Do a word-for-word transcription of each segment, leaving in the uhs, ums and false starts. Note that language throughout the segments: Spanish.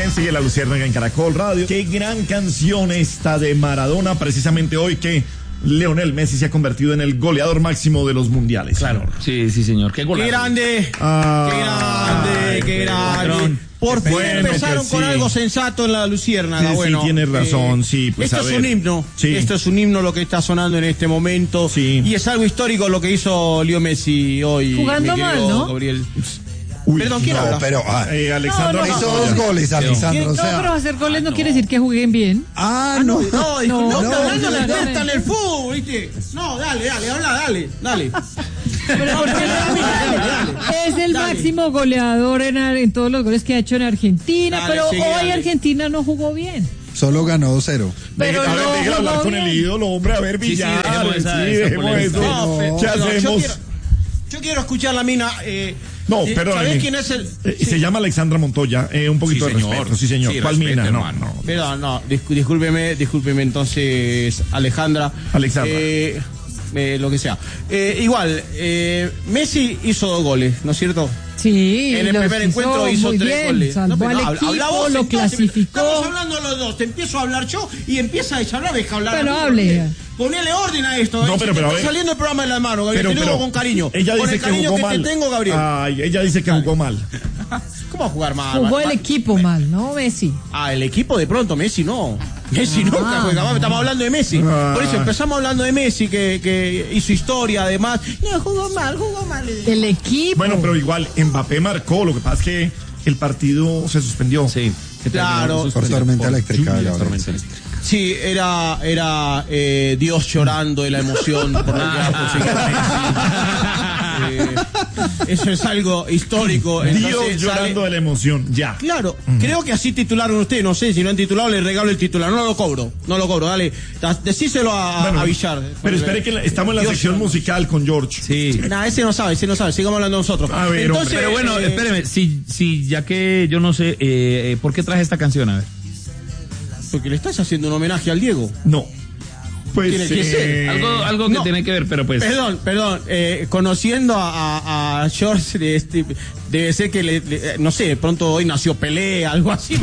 bien, sigue La Luciérnaga en Caracol Radio. Qué gran canción esta de Maradona, precisamente hoy que Lionel Messi se ha convertido en el goleador máximo de los mundiales. Claro. Señor. Sí, sí, señor. Qué golazo. ¡Qué grande! Ah, ¡Qué grande! ay, ¡Qué grande! patrón. Por fin Bueno, empezaron que con sí. algo sensato en La Luciérnaga. Sí, bueno, sí, tienes razón, eh, sí, pues, esto a es ver. un himno. Sí. Esto es un himno lo que está sonando en este momento. Sí. Y es algo histórico lo que hizo Leo Messi hoy. Jugando mi mal, querido ¿no? Gabriel. Uy, Perdón, ¿quién No, habla? pero ah, Eh, Alexandra No, no, hizo no, dos no. goles, Alexandro. O No, sea, pero hacer goles no quiere decir que jueguen bien. ah, no. No, disculpe, No, no, no, está hablando la no, experta no. en el fútbol, ¿viste? No, dale, dale, habla, dale, dale. Pero ¿por qué no? Dale, dale. Es el Dale. máximo goleador en, en todos los goles que ha hecho en Argentina, Dale, pero sigue, hoy dale. Argentina no jugó bien. Solo ganó dos cero. Pero Deje- a ver, no deje de hablar jugó con bien. el ídolo, hombre, a ver, Sí, sí, Villar. dejemos esa- sí, esa dejemos polémica. eso. No, pero- ¿Qué pero yo hacemos? quiero, yo quiero escuchar la mina. Eh, No, eh, perdóname. ¿Sabés quién es el...? Eh, Sí. Se llama Alexandra Montoya, eh, un poquito Sí, de señor. respeto, sí señor. Sí, ¿Cuál respeto, mina? No, hermano. no. Perdón, no, discú- discúlpeme, discúlpeme entonces, Alejandra. Alexandra. Eh, eh, lo que sea. Eh, igual, eh, Messi hizo dos goles, ¿no es cierto? Sí, En el los primer encuentro hizo muy tres bien, goles. salvó pero al habla- equipo, habla vos, lo entonces. clasificó. Estamos hablando los dos. Te empiezo a hablar yo y empieza a hablar, deja hablar. Pero a mí, hable. porque Ponele orden a esto. No, eh, pero- se te pero a está ver. saliendo el programa de las manos, Gabriel. Pero, te lo digo pero, con cariño. ella con dice el que cariño jugó que mal. te tengo, Gabriel. Ay, ella dice que jugó mal. ¿Cómo va a jugar mal? Jugó Va- el va- equipo mal, ¿no, Messi? Ah, el equipo de pronto, Messi no. Messi Ah. nunca juega mal, estamos hablando de Messi. Ah. Por eso empezamos hablando de Messi, que, que hizo historia además. No, jugó mal, jugó mal. El equipo. Bueno, pero igual Mbappé marcó, lo que pasa es que el partido se suspendió. Sí. que Claro. terminó Por suspendido tormenta eléctrica. lluvia, Gabriel. tormenta eléctrica. Sí, era, era eh, Dios llorando de la emoción por lo que ha conseguido Messi. Eh, eso es algo histórico. Dios entonces llorando sale- de la emoción, ya. Claro, creo que así titularon ustedes, no sé, si no han titulado le regalo el titular, no lo cobro, no lo cobro, dale, da- decíselo a, Bueno, a Villar. Pero espere que la- estamos en la Dios sección llorando. musical con George. Sí. Nah, ese no sabe, ese no sabe, sigamos hablando nosotros. A ver, hombre. Pero bueno, eh, espéreme, si, si ya que yo no sé, eh, eh, ¿por qué traje esta canción? A ver. Porque le estás haciendo un homenaje al Diego. No. Pues Tiene que eh, ser. Algo, algo que no. tiene que ver, pero pues. Perdón, perdón, eh, conociendo a, a, a George, de este, debe ser que, le, le- eh, no sé, de pronto hoy nació Pelé, algo así.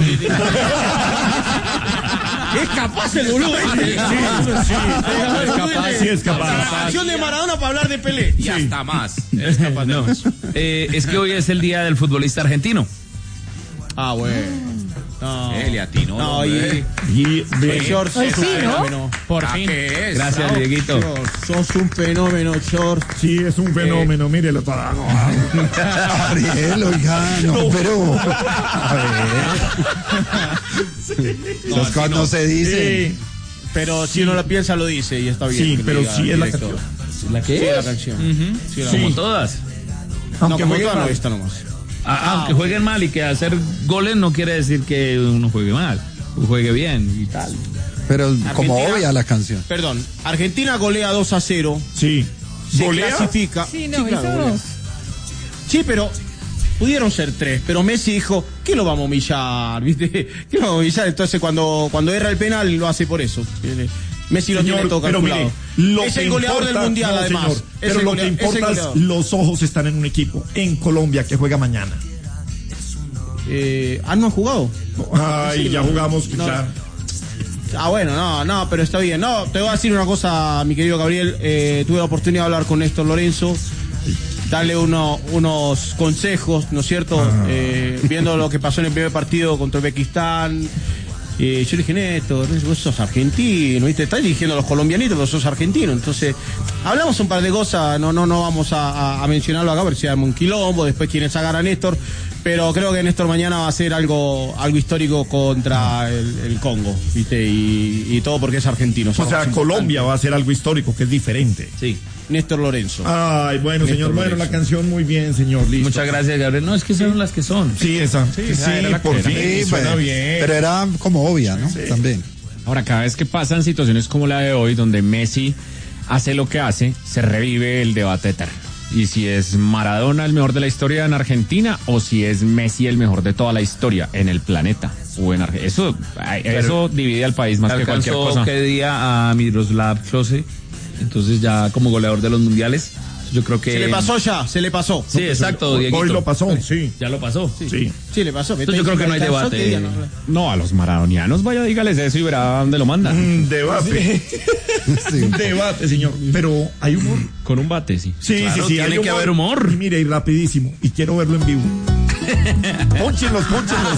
Es capaz el boludo este. Sí, sí, es capaz, sí es capaz. La canción de Maradona para hablar de Pelé. Y hasta más. Es capaz de más. Eh, es que hoy es el día del futbolista argentino. Ah, bueno. No, Eh, le atinó, no, hombre. y, Y y ve- George Hoy es un sí, ¿no? fenómeno. Por Ah, fin. ¿qué es? Gracias, Bravo. Dieguito. George, sos un fenómeno, George. sí, es un fenómeno, mírelo todo. Gabriel, oiga, no, pero. A ver. Esas cosas no se dicen. Sí, Pero si uno la piensa, lo dice y está bien. sí, que lo pero diga sí es la directo. canción. ¿La Sí, qué es la es? canción. Ujú. Sí, la Sí. Como todas. No, Aunque como juegue toda no, mal. esta nomás. Ah, aunque jueguen mal y que hacer goles no quiere decir que uno juegue mal, o juegue bien y tal. Pero como Argentina- obvia la canción. Perdón, Argentina golea dos a cero. Sí. Se ¿Golea? clasifica. Sí, no, claro, hizo golea. dos. Sí, pero pudieron ser tres, pero Messi dijo, ¿qué lo vamos a humillar? ¿Viste? ¿Qué lo vamos a humillar? Entonces cuando, cuando erra el penal lo hace por eso. Messi lo Señor, tiene todo pero calculado. mire, lo es que el goleador importa- del mundial, no, además. señor, Es pero el lo golea- que es el importa es goleador. los ojos están en un equipo, en Colombia, que juega mañana. Eh, ¿Ah, no han jugado? Ay, Sí, ya no. jugamos, No. ya. Ah, bueno, no, no, pero está bien. No, te voy a decir una cosa, mi querido Gabriel. Eh, tuve la oportunidad de hablar con Néstor Lorenzo, darle uno, unos consejos, ¿no es cierto? Eh, viendo lo que pasó en el primer partido contra Uzbekistán. Eh, yo le dije, Néstor, vos sos argentino, ¿viste? Estás dirigiendo a los colombianitos, vos sos argentino. Entonces, hablamos un par de cosas, no, no, no vamos a, a- a mencionarlo acá, a ver si arma un quilombo, después quieren sacar a Néstor. Pero creo que Néstor mañana va a hacer algo, algo histórico contra el, el Congo, ¿viste? Y, y todo porque es argentino. O sea, Somos Colombia va a hacer algo histórico que es diferente. Sí. Néstor Lorenzo. Ay, bueno, Néstor señor, bueno, Lorenzo. la canción muy bien, señor, listo. Muchas gracias, Gabriel. No, es que son las que son. Sí, esa. Sí, esa era la por que era. fin, Sí, suena bueno, bien. pero era como obvia, ¿no? También. Ahora, cada vez que pasan situaciones como la de hoy, donde Messi hace lo que hace, se revive el debate eterno. Y si es Maradona el mejor de la historia en Argentina o si es Messi el mejor de toda la historia en el planeta o en Argentina. Eso, ay, eso divide al país más que cualquier Alcanzó cosa. que día a Miroslav Klose, entonces ya como goleador de los mundiales. Yo creo que... Se le pasó ya, se le pasó. Sí, exacto, Dieguito. Hoy lo pasó, sí. Ya lo pasó. Sí, Sí. sí le pasó. Entonces yo creo que no hay debate. ¿Qué día no? No, a los maradonianos, vaya, dígales eso y verá dónde lo mandan. Un debate. Sí. Un debate, señor. Pero hay humor. Con un bate, sí. Sí, Claro, sí, sí. tiene hay que haber humor. Y mire, y rapidísimo. Y quiero verlo en vivo. Pónchenlos, pónchenlos.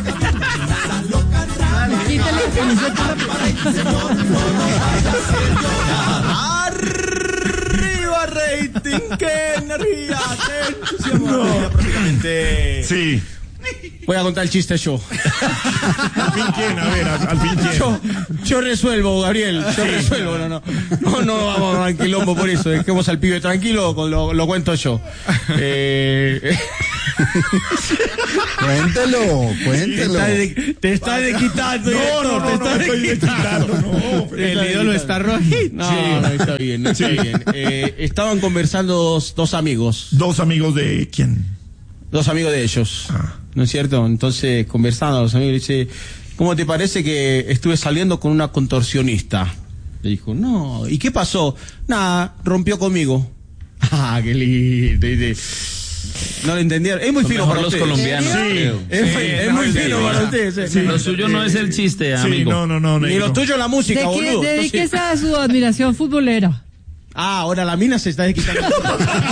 Quítale la camiseta. ¡Arriba, rating! ¡Qué energía! ¡Qué entusiasmo! No. Prácticamente. Sí. Voy a contar el chiste yo. Al fin quién, a ver, al, al fin quién. Yo, yo resuelvo, Gabriel. Yo resuelvo, no, no. No, no vamos a dar quilombo por eso. Dejemos al pibe tranquilo, con lo, lo cuento yo. Eh... Cuéntelo, Te cuéntelo. está, de, te está de quitando. No, no, no, te no, está no estoy de quitando. desquitando, no. El ídolo está rojito. No, no, está bien, no está bien. Eh, estaban conversando dos, dos amigos. Dos amigos de quién. Dos amigos de ellos. Ah. ¿No es cierto? Entonces, conversando, los amigos le dice, ¿cómo te parece que estuve saliendo con una contorsionista? Le dijo, no. ¿Y qué pasó? Nada, rompió conmigo. Ah, qué lindo. Dice, no lo entendieron. Es muy Son fino mejor para los usted. colombianos. Sí. Es, Sí, es no, muy sí, fino sí. para usted. Sí. Lo suyo no es el chiste, Sí, amigo. no, no, no, Ni negro. lo tuyo la música, ¿De qué? boludo. Dedíquese a su admiración futbolera. Ah, ahora la mina se está desquitando.